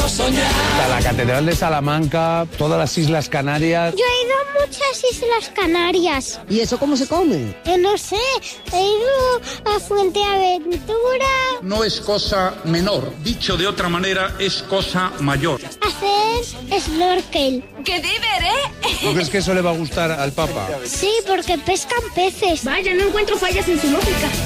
soñar. La Catedral de Salamanca, todas las Islas Canarias. Yo he ido a muchas Islas Canarias. ¿Y eso cómo se come? No sé, he ido a Fuerteventura. No es cosa menor, dicho de otra manera, es cosa mayor. Hacer snorkel. ¡Qué diver, ¿Tú crees que eso le va a gustar al Papa? Sí, porque pescan peces. Vaya, no encuentro fallas en su lógica.